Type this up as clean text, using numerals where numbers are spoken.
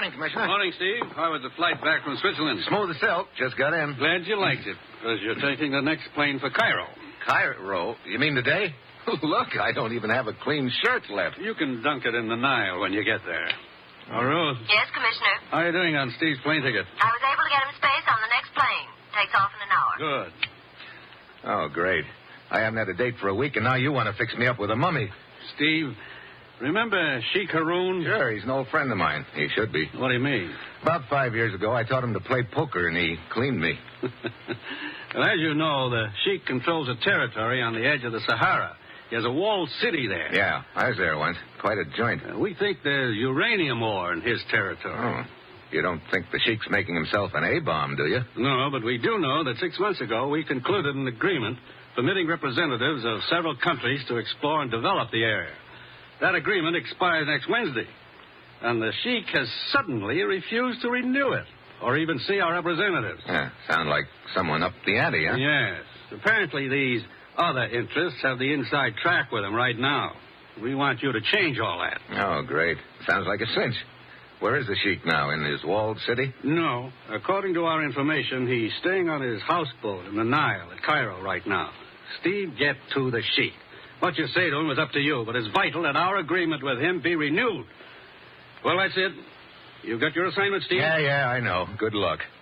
morning, Commissioner. Morning, Steve. How was the flight back from Switzerland? Smooth as silk. Just got in. Glad you liked it, because you're taking the next plane for Cairo. Cairo? You mean today? Look, I don't even have a clean shirt left. You can dunk it in the Nile when you get there. Oh, Rose. Yes, Commissioner. How are you doing on Steve's plane ticket? I was able to get him space on the next plane. Takes off in an hour. Good. Oh, great. I haven't had a date for a week, and now you want to fix me up with a mummy. Steve, remember Sheik Haroun? Sure, he's an old friend of mine. He should be. What do you mean? About 5 years ago, I taught him to play poker, and he cleaned me. Well, as you know, the Sheik controls a territory on the edge of the Sahara. He has a walled city there. Yeah, I was there once. Quite a joint. We think there's uranium ore in his territory. Oh. You don't think the Sheik's making himself an A-bomb, do you? No, but we do know that 6 months ago we concluded an agreement permitting representatives of several countries to explore and develop the area. That agreement expires next Wednesday, and the Sheik has suddenly refused to renew it or even see our representatives. Yeah, sound like someone upped the ante, huh? Yes. Apparently these other interests have the inside track with him right now. We want you to change all that. Oh, great. Sounds like a cinch. Where is the Sheik now? In his walled city? No. According to our information, he's staying on his houseboat in the Nile at Cairo right now. Steve, get to the Sheik. What you say to him is up to you, but it's vital that our agreement with him be renewed. Well, that's it. You got your assignment, Steve? Yeah, I know. Good luck.